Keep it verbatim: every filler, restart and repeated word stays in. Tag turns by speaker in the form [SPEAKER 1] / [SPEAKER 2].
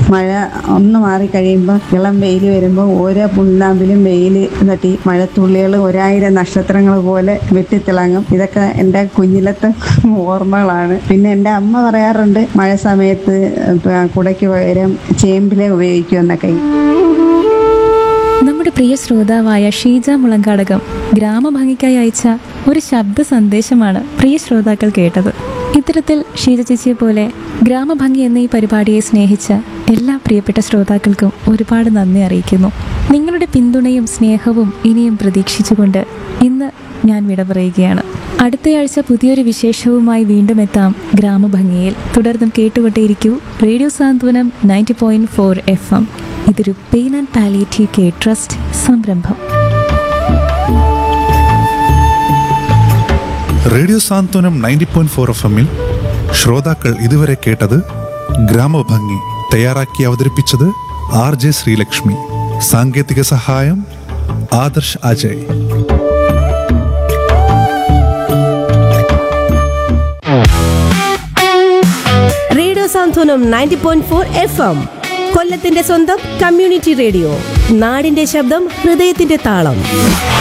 [SPEAKER 1] മഴ ഒന്ന് മാറി കഴിയുമ്പോൾ ഇളം വെയിൽ വരുമ്പോൾ ഓരോ പുല്ലാമ്പിലും വെയിൽ തട്ടി മഴത്തുള്ളികൾ ഒരായിരം നക്ഷത്രങ്ങൾ പോലെ വെട്ടിത്തിളങ്ങും. ഇതൊക്കെ എൻ്റെ കുഞ്ഞിലത്തെ ഓർമ്മകളാണ്. പിന്നെ എൻ്റെ അമ്മ പറയാറുണ്ട് മഴ സമയത്ത് കുടയ്ക്ക് പകരം ചേമ്പിലെ ഉപയോഗിക്കുമെന്നൊക്കെ.
[SPEAKER 2] നമ്മുടെ പ്രിയ ശ്രോതാവായ ഷീജ മുളങ്കാടകം ഗ്രാമഭംഗിക്കായി അയച്ച ഒരു ശബ്ദ സന്ദേശമാണ് പ്രിയ ശ്രോതാക്കൾ കേട്ടത്. ഇത്തരത്തിൽ ഷീജ ചേച്ചിയെ പോലെ ഗ്രാമഭംഗി എന്ന ഈ പരിപാടിയെ സ്നേഹിച്ച എല്ലാ പ്രിയപ്പെട്ട ശ്രോതാക്കൾക്കും ഒരുപാട് നന്ദി അറിയിക്കുന്നു. നിങ്ങളുടെ പിന്തുണയും സ്നേഹവും ഇനിയും പ്രതീക്ഷിച്ചുകൊണ്ട് ഇന്ന് ഞാൻ വിട പറയുകയാണ്. അടുത്തയാഴ്ച പുതിയൊരു വിശേഷവുമായി വീണ്ടും എത്താം ഗ്രാമഭംഗിയിൽ. തുടർന്നും കേട്ടുകൊണ്ടേയിരിക്കൂ റേഡിയോ സാന്ത്വനം ninety point four F M. ഇതൊരു pain and palliative care trust സംരംഭം.
[SPEAKER 3] റേഡിയോ സാന്ത്വനം നയൻറ്റി പോയിന്റ് ഫോർ എഫ് എമ്മിൽ ശ്രോതാക്കൾ ഇതുവരെ കേട്ടത് ഗ്രാമഭംഗി. തയ്യാറാക്കി അവതരിപ്പിച്ചത് ആർ ജെ ശ്രീലക്ഷ്മി. സാങ്കേതിക സഹായം ആദർശ് അജയ്.
[SPEAKER 4] റേഡിയോ സാന്ത്വനം ninety point four F M, കൊല്ലത്തിന്റെ സ്വന്തം കമ്മ്യൂണിറ്റി റേഡിയോ. നാടിന്റെ ശബ്ദം, ഹൃദയത്തിന്റെ താളം.